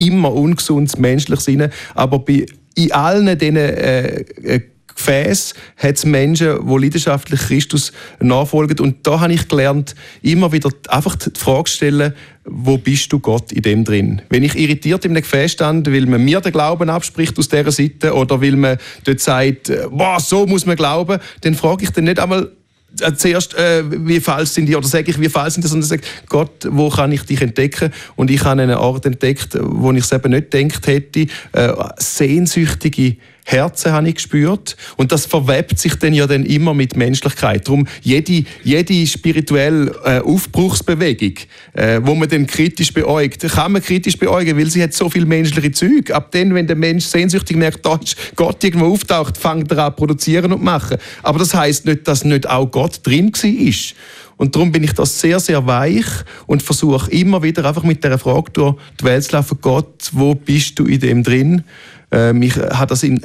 immer ungesundes Menschliches rein, aber in allen diesen Gefäß hat es Menschen, die leidenschaftlich Christus nachfolgen. Und da habe ich gelernt, immer wieder einfach die Frage zu stellen, wo bist du Gott in dem drin? Wenn ich irritiert in einem Gefäß stand, weil man mir den Glauben abspricht aus dieser Seite oder weil man dort sagt, so muss man glauben, dann frage ich dann nicht einmal zuerst, wie falsch sind die, oder sage ich, wie falsch sind die, sondern sage, Gott, wo kann ich dich entdecken? Und ich habe einen Ort entdeckt, wo ich es eben nicht gedacht hätte, sehnsüchtige Herzen habe ich gespürt. Und das verwebt sich dann ja dann immer mit Menschlichkeit. Darum jede spirituelle Aufbruchsbewegung, wo man dann kritisch beäugt, kann man kritisch beäugen, weil sie hat so viel menschliche Züge. Ab dann, wenn der Mensch sehnsüchtig merkt, da ist Gott irgendwo auftaucht, fängt er an produzieren und machen. Aber das heisst nicht, dass nicht auch Gott drin war. Und darum bin ich da sehr, sehr weich und versuche immer wieder einfach mit dieser Frage durch die Welt zu laufen, Gott, wo bist du in dem drin? Ich habe das in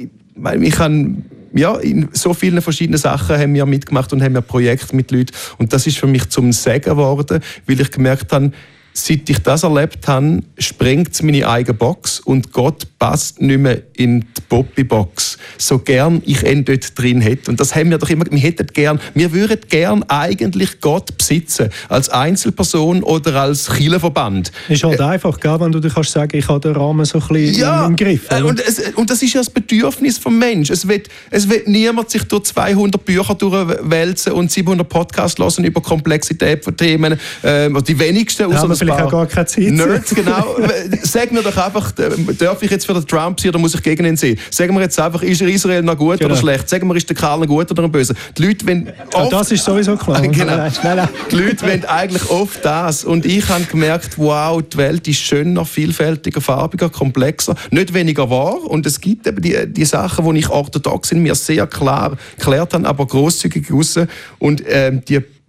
so vielen verschiedenen Sachen haben wir mitgemacht und haben wir Projekte mit Leuten. Und das ist für mich zum Segen geworden, weil ich gemerkt habe, seit ich das erlebt habe, sprengt es meine eigene Box und Gott passt nicht mehr in die Poppy-Box. So gern ich ihn dort drin hätte. Und das haben wir doch immer, wir würden gern eigentlich Gott besitzen. Als Einzelperson oder als Kirchenverband. Ist halt einfach, gell, wenn du dir kannst sagen, ich habe den Rahmen so ein bisschen im Griff. Und das ist ja das Bedürfnis des Menschen. Es wird niemand sich durch 200 Bücher durchwälzen und 700 Podcasts hören über Komplexität von Themen. Die wenigsten, außer vielleicht auch gar keine Zeit. Nerds, genau. Sag mir doch einfach, darf ich jetzt für den Trump sein oder muss ich gegen ihn sehen? Sagen wir jetzt einfach, ist Israel noch gut oder schlecht? Sagen wir, ist der Karl noch gut oder noch böse? Die Leute wollen oft, das ist sowieso klar. Genau. Die Leute wollen eigentlich oft das. Und ich habe gemerkt, wow, die Welt ist schöner, vielfältiger, farbiger, komplexer, nicht weniger wahr. Und es gibt eben die Sachen, die ich orthodox in mir sehr klar geklärt habe, aber grosszügig raus. Und in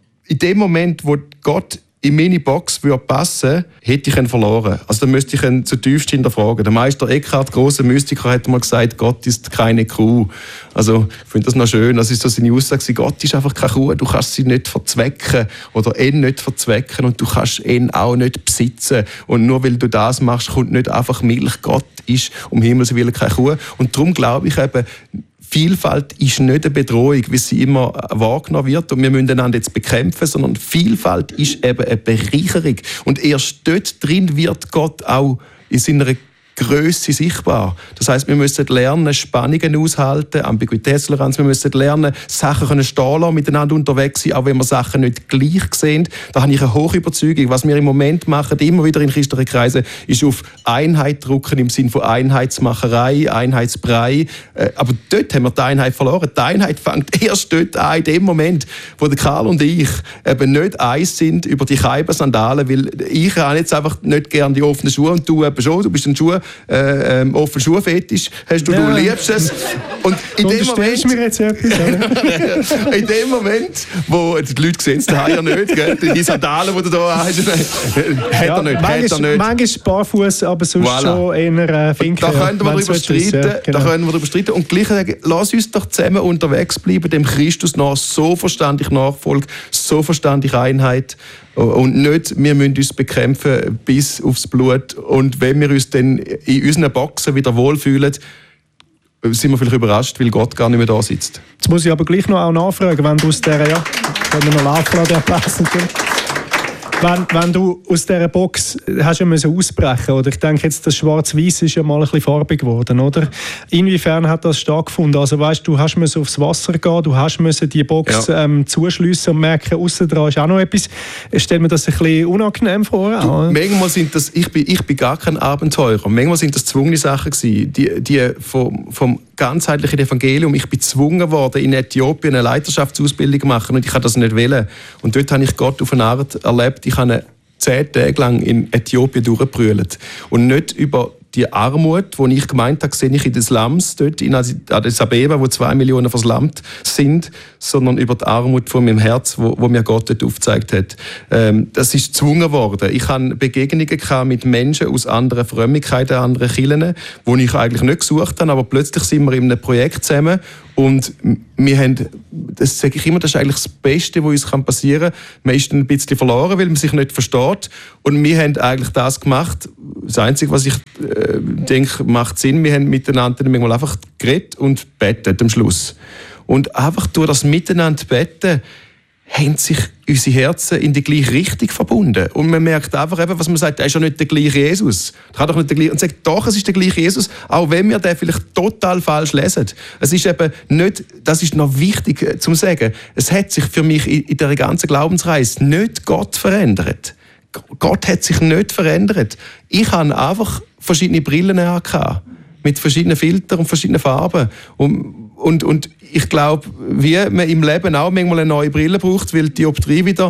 dem Moment, wo Gott in meine Box würde passen, hätte ich ihn verloren. Also dann müsste ich ihn zutiefst hinterfragen. Der Meister Eckhart, grosser Mystiker, hat mal gesagt, Gott ist keine Kuh. Also ich finde das noch schön. Das ist so seine Aussage, Gott ist einfach keine Kuh. Du kannst sie nicht verzwecken oder ihn nicht verzwecken und du kannst ihn auch nicht besitzen. Und nur weil du das machst, kommt nicht einfach Milch. Gott ist um Himmels Willen keine Kuh. Und darum glaube ich eben, Vielfalt ist nicht eine Bedrohung, wie sie immer wahrgenommen wird und wir müssen einander jetzt bekämpfen, sondern Vielfalt ist eben eine Bereicherung. Und erst dort drin wird Gott auch in seiner Grösse sichtbar. Das heisst, wir müssen lernen, Spannungen aushalten, Ambiguitätstoleranz, wir müssen lernen, Sachen stehen lassen, miteinander unterwegs sein, auch wenn wir Sachen nicht gleich sehen. Da habe ich eine hohe Überzeugung. Was wir im Moment machen, immer wieder in christlichen Kreisen, ist auf Einheit drucken im Sinne von Einheitsmacherei, Einheitsbrei. Aber dort haben wir die Einheit verloren. Die Einheit fängt erst dort an, in dem Moment, wo der Karl und ich eben nicht eins sind über die Keiben-Sandalen, weil ich habe jetzt einfach nicht gerne die offenen Schuhe und du eben schon, du bist ein Schuh offen Schuhfetisch hast du, du liebst es. Und in dem Moment, mir jetzt etwas, in dem Moment, wo die Leute sehen es daheim ja nicht, gell? Die Sandalen, die du da hast, hat er nicht. Manchmal barfuß, aber sonst schon eher Finken. Da können wir darüber streiten. Und gleich sagen, lass uns doch zusammen unterwegs bleiben, dem Christus nach, so verständlich Nachfolge, so verständlich Einheit. Und nicht, wir müssen uns bekämpfen bis aufs Blut. Und wenn wir uns dann in unseren Boxen wieder wohlfühlen, sind wir vielleicht überrascht, weil Gott gar nicht mehr da sitzt. Jetzt muss ich aber gleich noch auch nachfragen, wenn du aus dieser, können wir noch laufen lassen, der Platz natürlich. Wenn du aus dieser Box hast ja ausbrechen, oder ich denke jetzt, das Schwarz-Weiß ist ja mal ein bisschen farbig geworden, oder? Inwiefern hat das stattgefunden? Also weißt, du hast aufs Wasser gehen, du hast die Box zuschliessen und merken, aussen dran ist auch noch etwas. Stell mir das ein bisschen unangenehm vor. Manchmal sind das, ich bin gar kein Abenteurer. Manchmal sind das gezwungene Sachen gewesen. Die vom ganzheitlichen Evangelium. Ich bin gezwungen worden, in Äthiopien eine Leiterschaftsausbildung zu machen und ich kann das nicht wollen. Und dort habe ich Gott auf eine Art erlebt. Ich habe 10 Tage lang in Äthiopien durchgebrüllt und nicht über die Armut, die ich gemeint habe, sehe ich in den Slums dort in Addis Abeba, wo 2 Millionen verslammt sind, sondern über die Armut von meinem Herz, wo mir Gott dort aufgezeigt hat. Das ist gezwungen worden. Ich hatte Begegnungen mit Menschen aus anderen Frömmigkeiten, anderen Kirchen, die ich eigentlich nicht gesucht habe, aber plötzlich sind wir in einem Projekt zusammen und wir haben, das sage ich immer, das ist eigentlich das Beste, was uns passieren kann. Man ist ein bisschen verloren, weil man sich nicht versteht. Und wir haben eigentlich das gemacht. Das Einzige, was ich denke, macht Sinn, wir haben miteinander manchmal einfach geredet und betet am Schluss. Und einfach durch das Miteinander beten, haben sich unsere Herzen in die gleiche Richtung verbunden. Und man merkt einfach, eben, was man sagt, er ist ja nicht der gleiche Jesus. Er kann doch nicht der gleiche, und sagt, doch, es ist der gleiche Jesus, auch wenn wir den vielleicht total falsch lesen. Es ist eben nicht, das ist noch wichtig zu sagen, es hat sich für mich in der ganzen Glaubensreise nicht Gott verändert. Gott hat sich nicht verändert. Ich habe einfach verschiedene Brillen angehabt, mit verschiedenen Filtern und verschiedenen Farben. Und ich glaube, wie man im Leben auch manchmal eine neue Brille braucht, weil die Dioptrie wieder,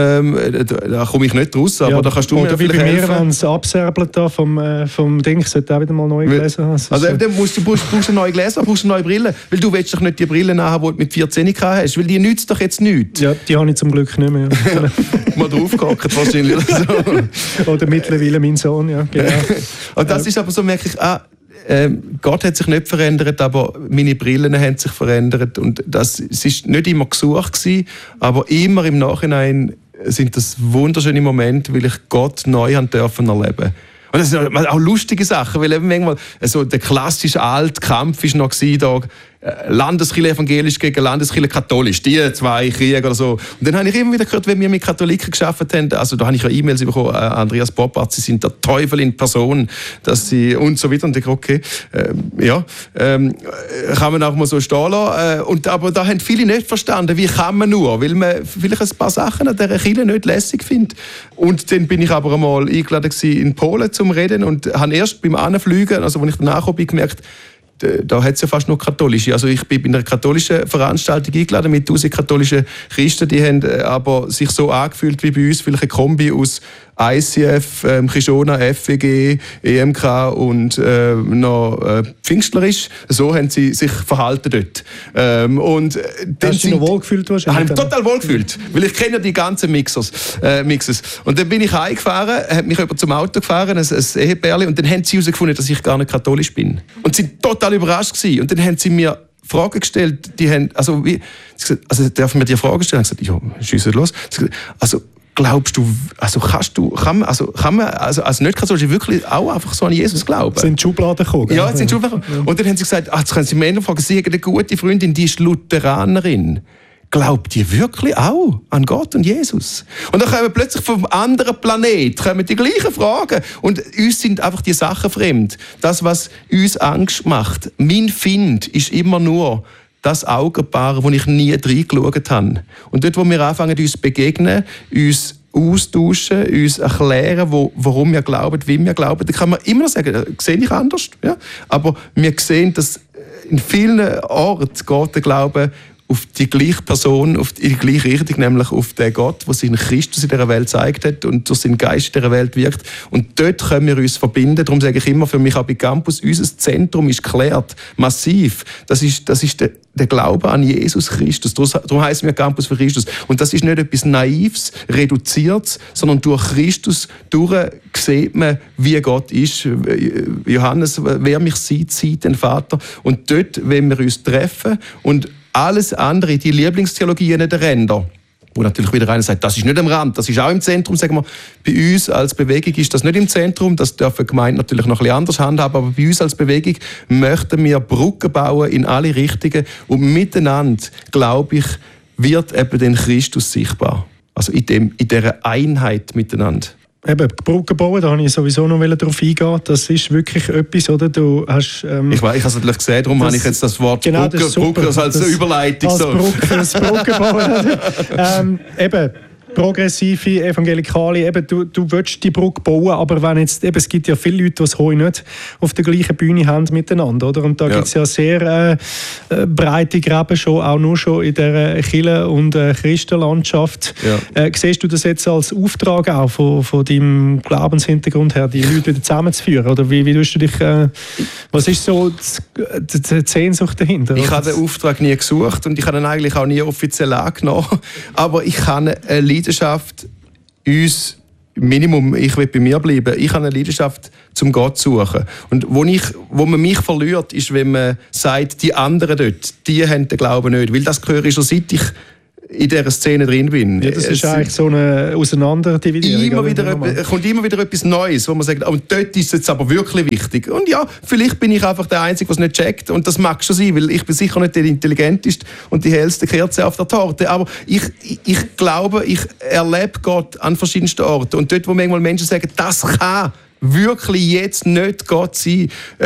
da komme ich nicht raus, aber ja, da kannst du mir vielleicht helfen. Oder wie bei mir, wenn es absärbelt da vom Ding, ich sollte auch wieder mal neue Gläser haben. Also dann brauchst du neue Gläser, brauchst du neue Brille, weil du willst doch nicht die Brille haben, die du mit 14 hast, weil die nützt doch jetzt nichts. Ja, die habe ich zum Glück nicht mehr. Ja. Mal draufgehackt wahrscheinlich. Oder mittlerweile mein Sohn, ja, genau. Und das ist aber so, merke ich, Gott hat sich nicht verändert, aber meine Brillen haben sich verändert. Und es war nicht immer gesucht gewesen, aber immer im Nachhinein sind das wunderschöne Momente, weil ich Gott neu erleben durfte. Und das sind auch lustige Sachen, weil eben manchmal so der klassische alte Kampf war noch da, Landeskirche evangelisch gegen Landeskirche katholisch, die zwei Kriege oder so. Und dann habe ich immer wieder gehört, wenn wir mit Katholiken gearbeitet haben, also da habe ich ja E-Mails bekommen, Andreas Poppart, sie sind der Teufel in Person, dass sie und so weiter. Und ich okay, kann man auch mal so stehen lassen. Aber da haben viele nicht verstanden, wie kann man nur, weil man vielleicht ein paar Sachen an dieser Kirche nicht lässig findet. Und dann bin ich aber einmal eingeladen in Polen zum Reden und habe erst beim Anfliegen, also als ich danach bin, gemerkt, da hat es ja fast nur katholische. Also ich bin bei einer katholischen Veranstaltung eingeladen mit 1000 katholischen Christen, die haben aber sich so angefühlt wie bei uns, vielleicht eine Kombi aus ICF, Kishona, FWG, EMK und noch pfingstlerisch. So haben sie sich verhalten dort. Und dann hast du dich noch wohlgefühlt? Ich habe mich total wohlgefühlt, weil ich kenne ja die ganzen Mixes. Und dann bin ich heimgefahren, hat mich jemand zum Auto gefahren, ein Ehepärchen, und dann haben sie herausgefunden, dass ich gar nicht katholisch bin. Und sie waren total überrascht gewesen. Und dann haben sie mir Fragen gestellt, die haben, also darf man dir Fragen stellen? Ich habe gesagt, ja, schiessen los. Also, glaubst du, kann man als Nicht-Katholisch wirklich auch einfach so an Jesus glauben? Sind die Schubladen gekommen? Ja, sind die Schubladen gekommen. Und dann haben sie gesagt, jetzt können sie mir fragen, sie haben eine gute Freundin, die ist Lutheranerin. Glaubt ihr wirklich auch an Gott und Jesus? Und dann kommen plötzlich vom anderen Planeten die gleichen Fragen. Und uns sind einfach die Sachen fremd. Das, was uns Angst macht. Mein Find ist immer nur das Augenpaar, wo ich nie reingeschaut habe. Und dort, wo wir anfangen, uns begegnen, uns austauschen, uns erklären, warum wir glauben, wie wir glauben, dann kann man immer noch sagen, das sehe ich anders. Ja? Aber wir sehen, dass in vielen Orten geht der Glaube auf die gleiche Person, auf die gleiche Richtung, nämlich auf den Gott, der seinen Christus in dieser Welt gezeigt hat und durch seinen Geist in dieser Welt wirkt. Und dort können wir uns verbinden. Darum sage ich immer, für mich auch bei Campus, unser Zentrum ist geklärt, massiv. Das ist der Glaube an Jesus Christus. Darum heißen wir Campus für Christus. Und das ist nicht etwas Naives, Reduziertes, sondern durch Christus sieht man, wie Gott ist. Johannes, wer mich sieht, sieht den Vater. Und dort wollen wir uns treffen und alles andere, die Lieblingstheologien der Ränder, wo natürlich wieder einer sagt, das ist nicht am Rand, das ist auch im Zentrum, sagen wir, bei uns als Bewegung ist das nicht im Zentrum, das dürfen Gemeinden natürlich noch ein bisschen anders handhaben, aber bei uns als Bewegung möchten wir Brücken bauen in alle Richtungen und miteinander, glaube ich, wird eben den Christus sichtbar. Also in dieser Einheit miteinander. Eben, Brücken bauen, da wollte ich sowieso noch darauf eingehen. Das ist wirklich etwas, oder? Du hast, ich weiß, ich habe es natürlich gesehen, darum habe ich jetzt das Wort genau, Brücken als Überleitung. Als Brücken bauen. Eben, progressive Evangelikale, eben, du willst die Brücke bauen, aber wenn jetzt, eben, es gibt ja viele Leute, die es heute nicht auf der gleichen Bühne haben miteinander, oder? Und da gibt es ja sehr breite Gräben schon, auch nur schon in der Kirche- und Christenlandschaft. Ja. Siehst du das jetzt als Auftrag auch von deinem Glaubenshintergrund her, die Leute wieder zusammenzuführen? Oder wie tust du dich, was ist so die Sehnsucht dahinter? Ich habe den Auftrag nie gesucht und ich habe ihn eigentlich auch nie offiziell angenommen. Aber ich habe eine Leidenschaft, uns Minimum, ich will bei mir bleiben, ich habe eine Leidenschaft, zum Gott zu suchen. Und wo man mich verliert, ist, wenn man sagt, die anderen dort, die haben den Glauben nicht. Weil das höre ich schon, seit ich in dieser Szene drin bin. Ja, das ist eigentlich so eine Auseinanderdividierung. Kommt immer wieder etwas Neues, wo man sagt, und dort ist es jetzt aber wirklich wichtig. Und ja, vielleicht bin ich einfach der Einzige, der es nicht checkt. Und das mag schon sein, weil ich bin sicher nicht der Intelligenteste und die hellste Kerze auf der Torte. Aber ich glaube, ich erlebe Gott an verschiedensten Orten. Und dort, wo manchmal Menschen sagen, das kann wirklich jetzt nicht Gott sein,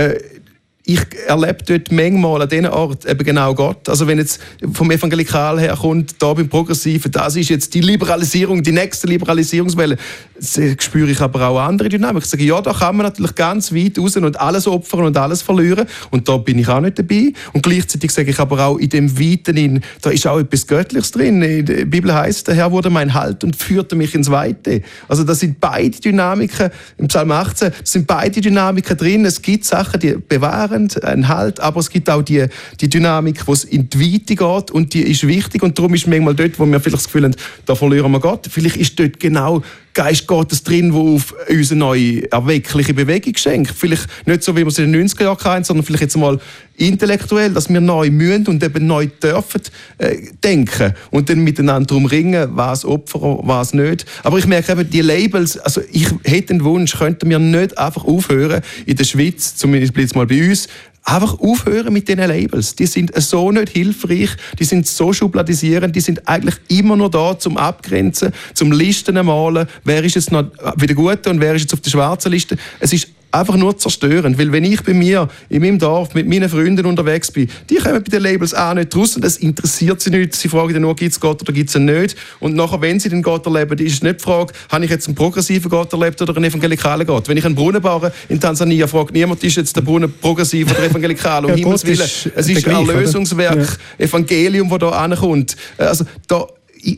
ich erlebe dort manchmal an diesen Ort eben genau Gott. Also wenn jetzt vom Evangelikal herkommt, da beim Progressiven, das ist jetzt die Liberalisierung, die nächste Liberalisierungswelle, das spüre ich aber auch andere Dynamik. Ich sage, ja, da kann man natürlich ganz weit raus und alles opfern und alles verlieren. Und da bin ich auch nicht dabei. Und gleichzeitig sage ich aber auch, in dem Weiten, da ist auch etwas Göttliches drin. In der Bibel heisst, der Herr wurde mein Halt und führte mich ins Weite. Also das sind beide Dynamiken, im Psalm 18, sind beide Dynamiken drin. Es gibt Sachen, die bewahren, ein Halt, aber es gibt auch die Dynamik, wo es in die Weite geht und die ist wichtig und darum ist manchmal dort, wo wir vielleicht das Gefühl haben, da verlieren wir Gott. Vielleicht ist dort genau Geist Gottes drin, der auf uns eine neue, erweckliche Bewegung schenkt. Vielleicht nicht so, wie wir es in den 90er Jahren hatten, sondern vielleicht jetzt mal intellektuell, dass wir neu müssen und eben neu dürfen denken und dann miteinander darum ringen, was Opfer, was nicht. Aber ich merke eben, die Labels, also ich hätte den Wunsch, könnten wir nicht einfach aufhören, in der Schweiz, zumindest jetzt mal bei uns, einfach aufhören mit diesen Labels. Die sind so nicht hilfreich, die sind so schubladisierend, die sind eigentlich immer nur da zum Abgrenzen, zum Listen malen, wer ist jetzt noch wieder gut und wer ist jetzt auf der schwarzen Liste. Es ist einfach nur zerstörend, weil wenn ich bei mir in meinem Dorf mit meinen Freunden unterwegs bin, die kommen bei den Labels auch nicht raus und das interessiert sie nicht. Sie fragen dann nur, gibt es Gott oder gibt es ihn nicht? Und nachher, wenn sie den Gott erleben, ist es nicht die Frage, habe ich jetzt einen progressiven Gott erlebt oder einen evangelikalen Gott? Wenn ich einen Brunnen baue in Tansania, fragt niemand, ist jetzt der Brunnen progressiv oder evangelikal? Um Himmels Willen, es ist ein Erlösungswerk, Evangelium, das da ankommt. Also da,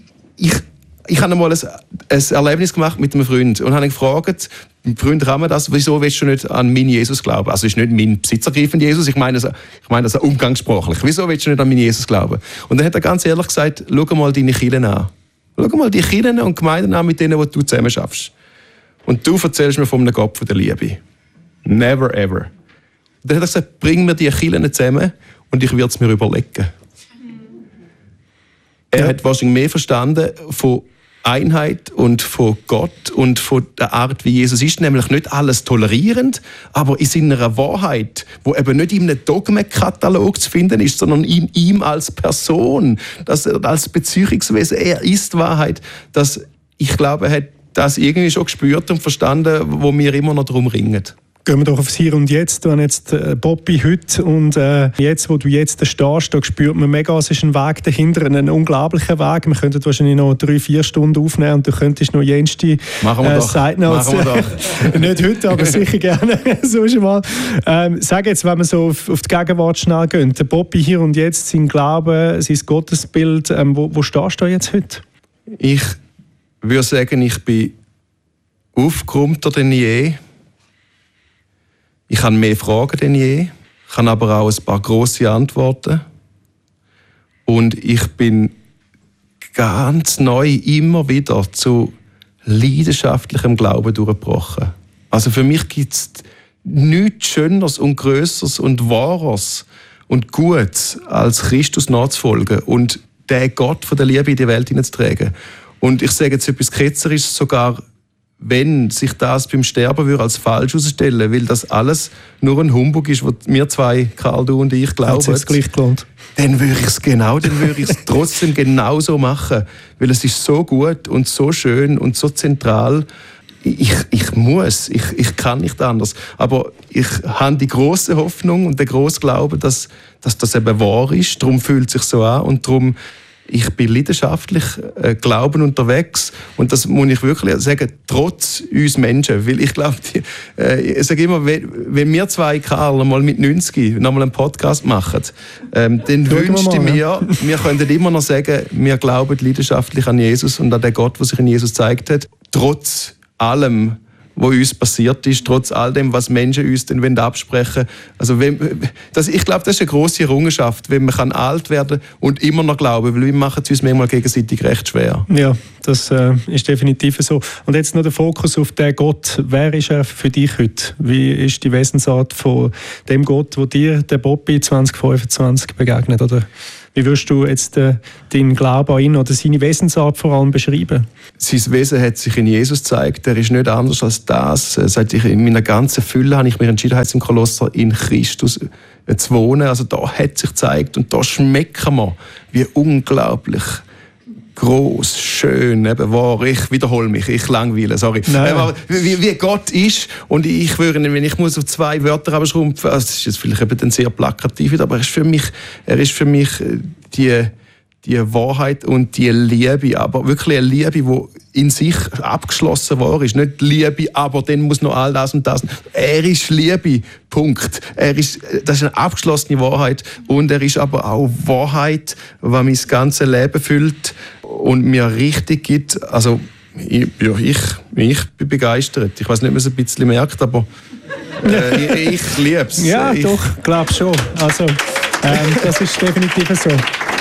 ich habe einmal ein Erlebnis gemacht mit einem Freund und habe ihn gefragt, Freund, kann man das, wieso willst du nicht an meinen Jesus glauben? Also es ist nicht mein besitzergreifender Jesus, ich meine das umgangssprachlich. Wieso willst du nicht an meinen Jesus glauben? Und dann hat er ganz ehrlich gesagt, schau mal deine Kirchen an. Schau mal die Kirchen und Gemeinden an, mit denen du zusammen schaffst. Und du erzählst mir von einem Gott der Liebe. Never ever. Und dann hat er gesagt, bring mir die Kirchen zusammen und ich würde es mir überlegen. Er hat wahrscheinlich mehr verstanden von Einheit und von Gott und von der Art, wie Jesus ist, nämlich nicht alles tolerierend, aber in seiner Wahrheit, wo eben nicht in einem Dogmenkatalog zu finden ist, sondern in ihm als Person, dass er als Beziehungswesen, er ist Wahrheit, dass ich glaube, er hat das irgendwie schon gespürt und verstanden, wo wir immer noch darum ringen. Gehen wir doch aufs Hier und Jetzt. Du hast jetzt Bobby heute und jetzt, wo du jetzt stehst, da spürt man mega, es ist ein Weg dahinter, ein unglaublicher Weg. Wir könnten wahrscheinlich noch 3-4 Stunden aufnehmen und du könntest noch jenste Side Notes. Nicht heute, aber sicher gerne. So schon mal. Sag jetzt, wenn wir so auf die Gegenwart schnell gehen, der Bobby Hier und Jetzt, sein Glaube, sein Gottesbild, wo stehst du jetzt heute? Ich würde sagen, ich bin aufgeräumter denn je. Ich habe mehr Fragen denn je, ich habe aber auch ein paar grosse Antworten. Und ich bin ganz neu immer wieder zu leidenschaftlichem Glauben durchgebrochen. Also für mich gibt es nichts Schöneres und Grösseres und Wahres und Gutes, als Christus nachzufolgen und den Gott von der Liebe in die Welt hineinzutragen. Und ich sage jetzt etwas Ketzerisches, sogar wenn sich das beim Sterben würde als falsch herausstellen, weil das alles nur ein Humbug ist, was wir zwei, Karl, du und ich, glauben, dann würde ich es trotzdem genauso machen, weil es ist so gut und so schön und so zentral. Ich kann nicht anders. Aber ich habe die große Hoffnung und den grossen Glauben, dass das eben wahr ist. Darum fühlt es sich so an und darum ich bin leidenschaftlich Glauben unterwegs und das muss ich wirklich sagen, trotz uns Menschen, weil ich glaube, ich sage immer, wenn wir zwei, Karl, mal mit 90 nochmal einen Podcast machen, dann wünschte ich mir, wir könnten immer noch sagen, wir glauben leidenschaftlich an Jesus und an den Gott, der sich in Jesus gezeigt hat, trotz allem, was uns passiert ist, trotz all dem, was Menschen uns dann absprechen wollen. Also ich glaube, das ist eine grosse Errungenschaft, wenn man alt werden kann und immer noch glauben, weil wir machen es uns manchmal gegenseitig recht schwer. Ja, das ist definitiv so. Und jetzt noch der Fokus auf den Gott. Wer ist er für dich heute? Wie ist die Wesensart von dem Gott, wo dir der Bobby 2025 begegnet? Oder wie würdest du jetzt deinen Glauben an ihn oder seine Wesensart vor allem beschreiben? Sein Wesen hat sich in Jesus gezeigt. Er ist nicht anders als das. Seit ich in meiner ganzen Fülle habe ich mich entschieden, heißt im Kolosser, in Christus zu wohnen. Also da hat sich gezeigt und da schmecken wir, wie unglaublich groß, schön, eben wahr. Ich wiederhole mich, ich langweile, sorry. Wie Gott ist und ich würde, wenn ich muss auf 2 Wörter abschrumpfen, also das ist jetzt vielleicht eben sehr plakativ, aber er ist für mich die Wahrheit und die Liebe, aber wirklich eine Liebe, die in sich abgeschlossen war, ist nicht Liebe, aber dann muss noch all das und das. Er ist Liebe, Punkt. Das ist eine abgeschlossene Wahrheit und er ist aber auch Wahrheit, die mein ganzes Leben füllt und mir richtig gibt. Also ich bin begeistert. Ich weiß nicht, ob man es ein bisschen merkt, aber ich liebe es. Ja, doch, glaube schon. Also das ist definitiv so.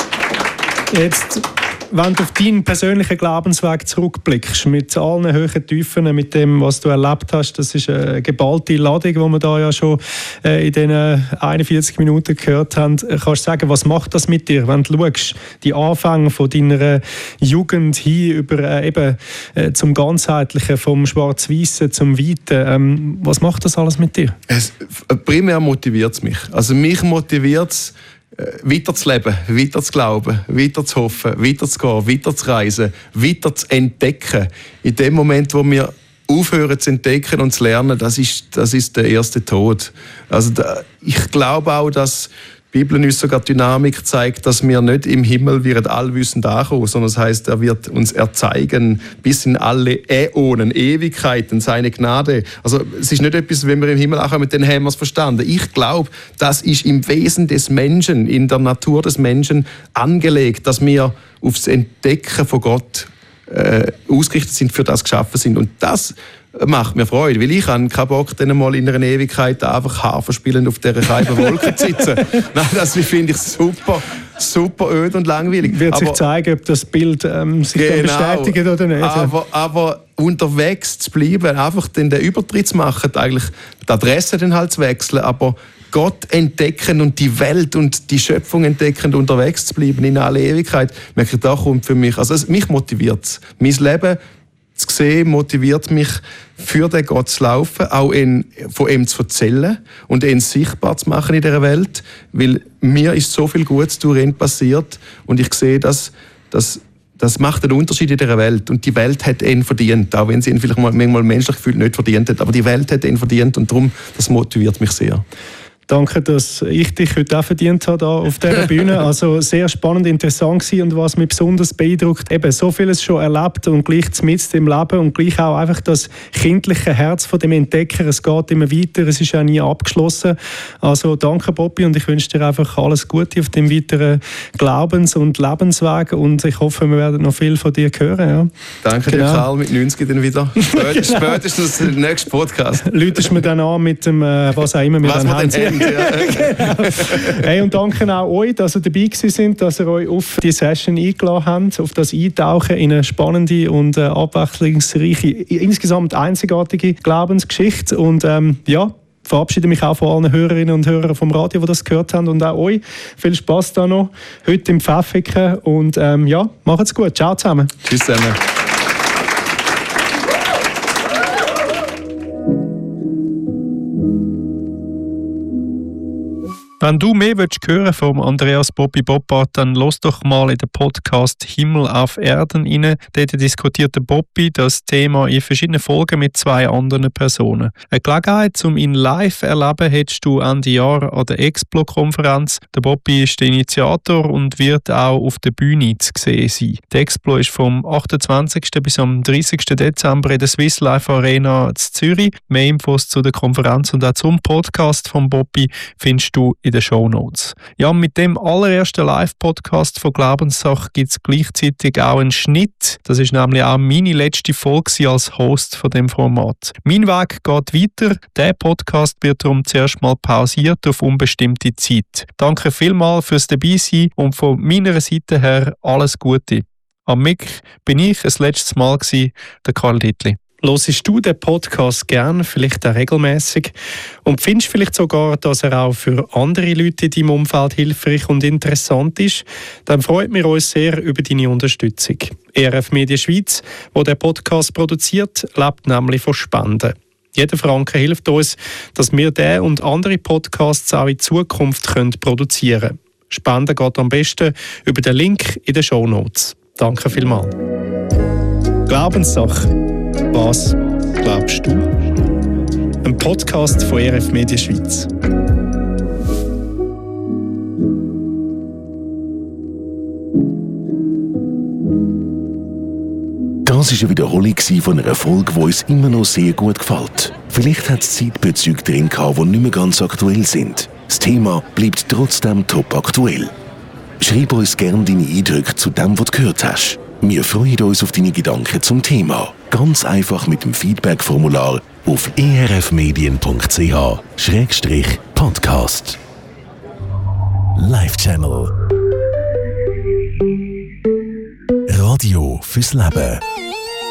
Jetzt, wenn du auf deinen persönlichen Glaubensweg zurückblickst, mit allen Höhen, Tiefen, mit dem, was du erlebt hast, das ist eine geballte Ladung, die wir da ja schon in diesen 41 Minuten gehört haben. Kannst du sagen, was macht das mit dir, wenn du schaust, die Anfänge von deiner Jugend hin über zum Ganzheitlichen, vom Schwarz-Weißen zum Weiten, was macht das alles mit dir? Primär motiviert es mich. Also mich motiviert es, weiter zu leben, weiter zu glauben, weiter zu hoffen, weiter zu gehen, weiter zu reisen, weiter zu entdecken. In dem Moment, wo wir aufhören zu entdecken und zu lernen, das ist der erste Tod. Also ich glaube auch, dass die Bibel uns sogar Dynamik zeigt, dass wir nicht im Himmel allwissend ankommen, sondern das heisst, er wird uns erzeigen bis in alle Äonen, Ewigkeiten, seine Gnade. Also es ist nicht etwas, wenn wir im Himmel ankommen, dann haben wir es verstanden. Ich glaube, das ist im Wesen des Menschen, in der Natur des Menschen angelegt, dass wir aufs Entdecken von Gott ausgerichtet sind, für das geschaffen sind. Und das macht mir Freude, weil ich habe keinen Bock, dann mal in einer Ewigkeit einfach Harfe spielend auf dieser kalten Wolke zu sitzen. Nein, das finde ich super öd und langweilig. Wird sich zeigen, ob das Bild sich bestätigt oder nicht. Aber unterwegs zu bleiben, einfach den Übertritt zu machen, eigentlich die Adresse dann halt zu wechseln, aber Gott entdecken und die Welt und die Schöpfung entdecken, unterwegs zu bleiben in alle Ewigkeit, merke ich, da kommt für mich, also mich motiviert es. Mein Leben zu sehen, motiviert mich, für den Gott zu laufen, auch von ihm zu erzählen und ihn sichtbar zu machen in dieser Welt, weil mir ist so viel Gutes durch ihn passiert und ich sehe, dass das macht einen Unterschied in dieser Welt und die Welt hat ihn verdient, auch wenn sie ihn vielleicht manchmal menschlich gefühlt nicht verdient hat, aber die Welt hat ihn verdient und darum, das motiviert mich sehr. Danke, dass ich dich heute auch verdient habe, hier auf dieser Bühne. Also sehr spannend, interessant gewesen und was mich besonders beeindruckt, eben so vieles schon erlebt und gleich mitten im Leben und gleich auch einfach das kindliche Herz von dem Entdecker. Es geht immer weiter, es ist auch nie abgeschlossen. Also danke, Bobby, und ich wünsche dir einfach alles Gute auf dem weiteren Glaubens- und Lebensweg und ich hoffe, wir werden noch viel von dir hören. Ja. Danke dir, Karl, mit 90 dann wieder. Spätestens der nächste Podcast. Läutest mir dann an mit dem, was auch immer wir dann haben. Genau. Hey, und danke auch euch, dass ihr dabei gewesen sind, dass ihr euch auf die Session eingeladen habt, auf das Eintauchen in eine spannende und abwechslungsreiche, insgesamt einzigartige Glaubensgeschichte. Und verabschiede mich auch von allen Hörerinnen und Hörern vom Radio, die das gehört haben, und auch euch. Viel Spass da noch heute im Pfäffiken und macht's gut. Ciao zusammen. Tschüss zusammen. Wenn du mehr hören vom Andreas Bobby Boppard, dann los doch mal in den Podcast Himmel auf Erden rein. Dort diskutiert der Bobby das Thema in verschiedenen Folgen mit 2 anderen Personen. Eine Gelegenheit, um ihn live zu erleben, hättest du Ende Jahr an der Explo-Konferenz. Der Bobby ist der Initiator und wird auch auf der Bühne zu sehen sein. Die Explo ist vom 28. bis am 30. Dezember in der Swiss Life Arena in Zürich. Mehr Infos zu der Konferenz und auch zum Podcast von Bobby findest du in den Shownotes. Ja, mit dem allerersten Live-Podcast von Glaubenssache gibt es gleichzeitig auch einen Schnitt. Das ist nämlich auch meine letzte Folge als Host von dem Format. Mein Weg geht weiter. Der Podcast wird darum zuerst mal pausiert auf unbestimmte Zeit. Danke vielmals fürs Dabeisein und von meiner Seite her alles Gute. Am Mic bin ich das letzte Mal der Karl Dittli. Hörst du den Podcast gern, vielleicht auch regelmäßig, und findest vielleicht sogar, dass er auch für andere Leute in deinem Umfeld hilfreich und interessant ist, dann freut wir uns sehr über deine Unterstützung. ERF Media Schweiz, wo der Podcast produziert, lebt nämlich von Spenden. Jeder Franken hilft uns, dass wir diesen und andere Podcasts auch in Zukunft produzieren können. Spenden geht am besten über den Link in den Shownotes. Danke vielmals. Glaubenssache. Was glaubst du? Ein Podcast von ERF Media Schweiz. Das war eine Wiederholung von einer Folge, die uns immer noch sehr gut gefällt. Vielleicht hat es Zeitbezüge drin gehabt, die nicht mehr ganz aktuell sind. Das Thema bleibt trotzdem top aktuell. Schreib uns gerne deine Eindrücke zu dem, was du gehört hast. Wir freuen uns auf deine Gedanken zum Thema. Ganz einfach mit dem Feedback-Formular auf erfmedien.ch/podcast. Live Channel. Radio fürs Leben.